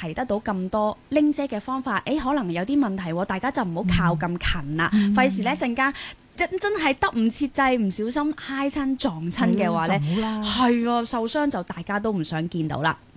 提得到咁多拎遮嘅方法，可能有啲問題喎，大家就唔好靠咁近啦，費事呢陣間真係得唔切掣，唔小心揩親撞親嘅話呢，係受傷就大家都唔想見到啦。